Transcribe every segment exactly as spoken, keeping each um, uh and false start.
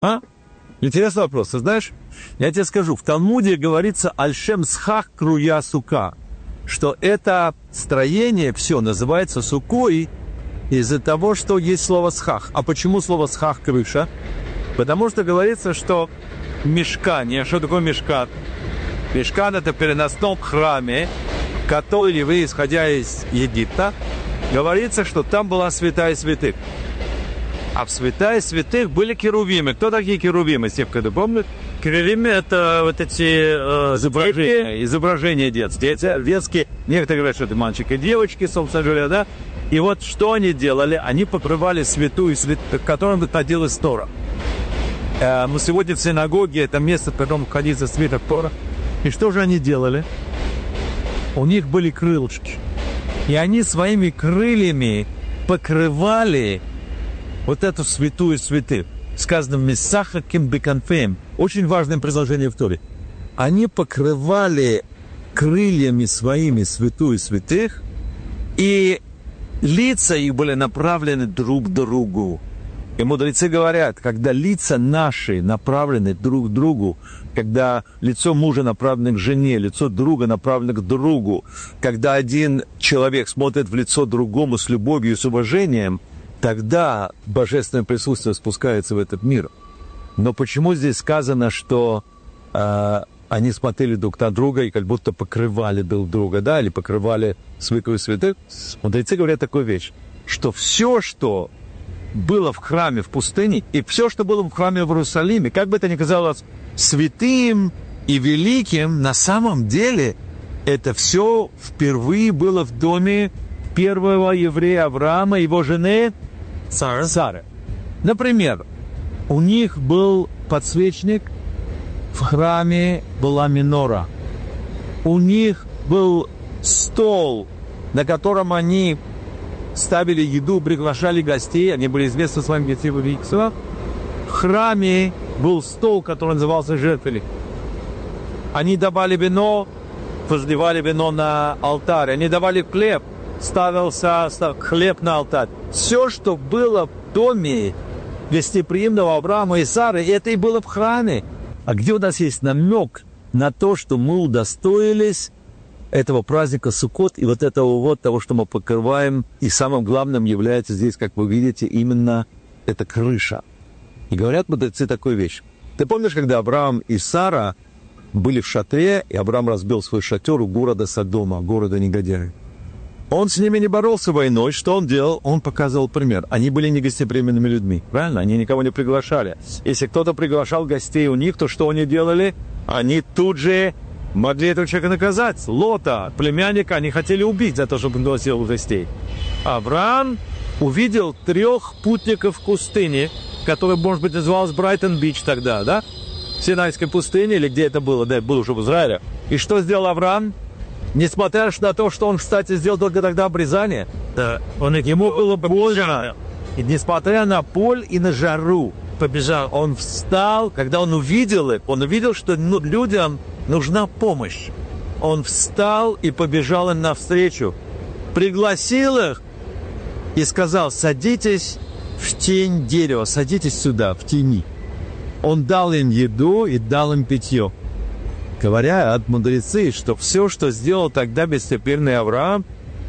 А? Интересный вопрос, ты знаешь? Я тебе скажу, в Талмуде говорится «Аль-Шем Схах Круя Сука», что это строение все называется сукой из-за того, что есть слово «схах». А почему слово «схах» — крыша? Потому что говорится, что мишкан, а что такое мишкан? Мишкан — это в переносном храме, который вы, исходя из Египта, говорится, что там была святая святых. А в святая святых были керувимы. Кто такие керувимы? Все, кто помнит? Керувимы — это вот эти э, изображения, изображения детские. детские. Некоторые говорят, что это мальчики и девочки, собственно говоря, да? И вот что они делали? Они покрывали святую святых, к которым находилась Тора. Э, мы сегодня в синагоге, это место, в котором находится свиток Тора. И что же они делали? У них были крылышки. И они своими крыльями покрывали вот эту святую святых. Сказано «Месахаким беканфеем». Очень важное предложение в Торе. Они покрывали крыльями своими святую святых, и лица их были направлены друг к другу. И мудрецы говорят, когда лица наши направлены друг к другу, когда лицо мужа направлено к жене, лицо друга направлено к другу, когда один человек смотрит в лицо другому с любовью и с уважением, тогда божественное присутствие спускается в этот мир. Но почему здесь сказано, что э, они смотрели друг на друга и как будто покрывали друг друга, да, или покрывали святую святых? Мудрецы говорят такую вещь, что все, что было в храме в пустыне, и все, что было в храме в Иерусалиме, как бы это ни казалось святым и великим, на самом деле это все впервые было в доме первого еврея Авраама и его жены Сары. Сары. Например, у них был подсвечник, в храме была минора. У них был стол, на котором они ставили еду, приглашали гостей, они были известны своим гостевым величеством. В храме был стол, который назывался жертвенник. Они давали вино, возливали вино на алтарь. Они давали хлеб, ставился хлеб на алтарь. Все, что было в доме гостеприимного Авраама и Сары, это и было в храме. А где у нас есть намек на то, что мы удостоились этого праздника Суккот и вот этого вот того, что мы покрываем, и самым главным является здесь, как вы видите, именно эта крыша. И говорят мудрецы такую вещь. Ты помнишь, когда Авраам и Сара были в шатре, и Авраам разбил свой шатер у города Содома, города негодяев? Он с ними не боролся войной. Что он делал? Он показывал пример. Они были негостеприимными людьми. Правильно? Они никого не приглашали. Если кто-то приглашал гостей у них, то что они делали? Они тут же могли этого человека наказать. Лота, племянника, они хотели убить за то, чтобы он пригласил гостей. Авраам увидел трех путников в пустыне, которая, может быть, называлась Брайтон-Бич тогда, да? В Синайской пустыне, или где это было, да, был уже в Израиле. И что сделал Авраам? Несмотря на то, что он, кстати, сделал только тогда обрезание, да, он ему было больно. И несмотря на боль и на жару, побежал. Он встал, когда он увидел их, он увидел, что ну, людям нужна помощь. Он встал и побежал им навстречу, пригласил их и сказал: садитесь в тень дерева, садитесь сюда, в тени. Он дал им еду и дал им питье. Говоря от мудрецы, что все, что сделал тогда бестеперный Авраам,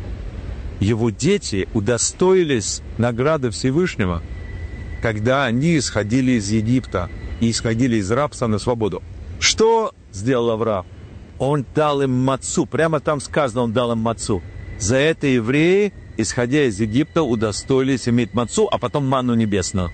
его дети удостоились награды Всевышнего, когда они исходили из Египта и исходили из рабства на свободу. Что сделал Авраам? Он дал им мацу, прямо там сказано, он дал им мацу. За это евреи, исходя из Египта, удостоились иметь мацу, а потом манну небесную.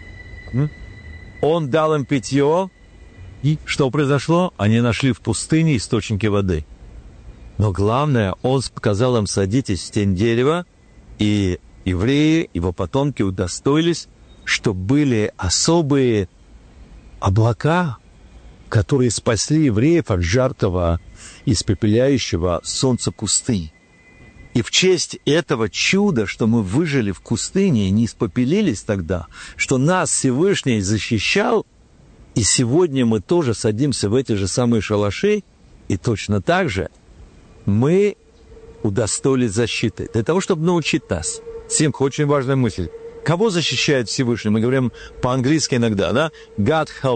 Он дал им питье. И что произошло? Они нашли в пустыне источники воды. Но главное, он сказал им: садитесь в тень дерева, и евреи, его потомки удостоились, что были особые облака, которые спасли евреев от жаркого, испепеляющего солнца пустыни. И в честь этого чуда, что мы выжили в пустыне и не испепелились тогда, что нас Всевышний защищал, и сегодня мы тоже садимся в эти же самые шалаши, и точно так же мы удостоились защиты. Для того, чтобы научить нас. Всем очень важная мысль. Кого защищает Всевышний? Мы говорим по-английски иногда, да? God help